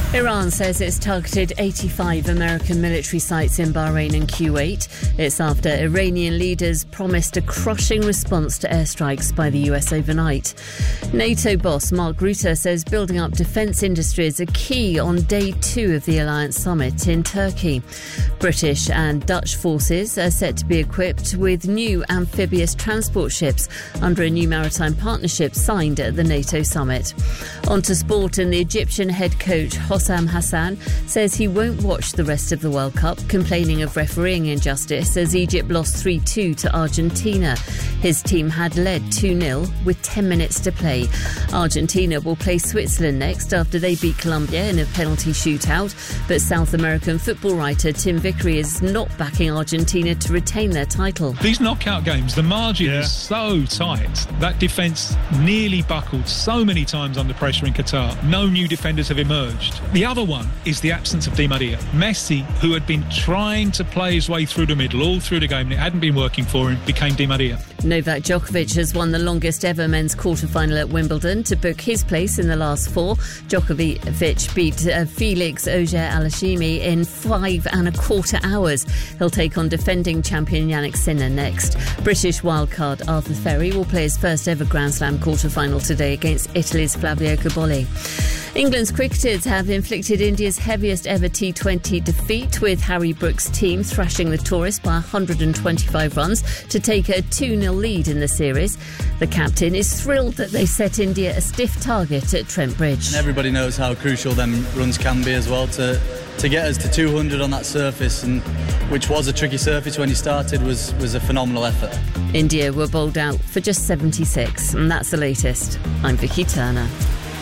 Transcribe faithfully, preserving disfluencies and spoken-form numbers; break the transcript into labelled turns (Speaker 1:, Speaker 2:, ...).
Speaker 1: Iran says it's targeted eighty-five American military sites in Bahrain and Kuwait. It's after Iranian leaders promised a crushing response to airstrikes by the U S overnight. NATO boss Mark Rutte says building up defence industries are key on day two of the alliance summit in Turkey. British and Dutch forces are set to be equipped with new amphibious transport ships under a new maritime partnership signed at the NATO summit. On to sport, and the Egyptian head coach Hossam Hassan says he won't watch the rest of the World Cup, complaining of refereeing injustice as Egypt lost three two to Argentina. His team had led two nil with ten minutes to play. Argentina will play Switzerland next after they beat Colombia in a penalty shootout, but South American football writer Tim Vickery is not backing Argentina to retain their title.
Speaker 2: These knockout games, the margin
Speaker 3: Yeah.
Speaker 2: is so tight. That defence nearly buckled so many times under pressure in Qatar. No new defenders have emerged. The other one is the absence of Di Maria. Messi, who had been trying to play his way through the middle all through the game and it hadn't been working for him, became Di Maria.
Speaker 1: Novak Djokovic has won the longest ever men's quarter-final at Wimbledon to book his place in the last four. Djokovic beat uh, Felix Auger-Aliassime in five and a quarter hours. He'll take on defending champion Jannik Sinner next. British wildcard Arthur Ferry will play his first ever Grand Slam quarter-final today against Italy's Flavio Cobolli. England's cricketers have inflicted India's heaviest ever T twenty defeat, with Harry Brooks' team thrashing the tourists by one hundred twenty-five runs to take a two nil lead in the series. The captain is thrilled that they set India a stiff target at Trent Bridge.
Speaker 4: And everybody knows how crucial them runs can be as well to to get us to two hundred on that surface, and which was a tricky surface when he started, was, was a phenomenal effort.
Speaker 1: India were bowled out for just seventy-six, and that's the latest. I'm Vicky Turner.